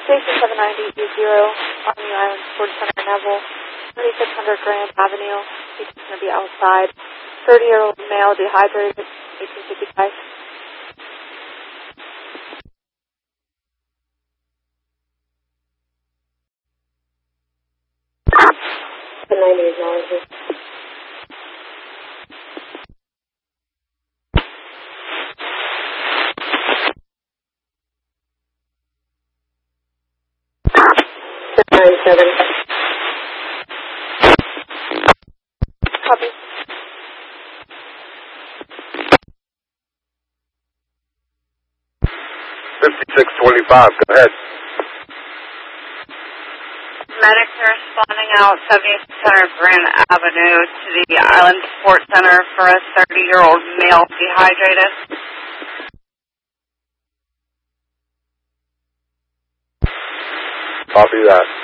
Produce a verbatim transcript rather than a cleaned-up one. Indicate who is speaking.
Speaker 1: Station seven ninety zero, Army Island Sports Center, Neville, thirty-six hundred Grand Avenue. He's going to be outside. thirty-year-old male, dehydrated, eighteen fifty-five. seven ninety acknowledges. nine seven. Copy.
Speaker 2: fifty-six twenty-five, go ahead.
Speaker 3: Medics are responding out seventy-six hundred Grand Avenue to the Island Sports Center for a thirty-year-old male dehydrated.
Speaker 2: Copy that.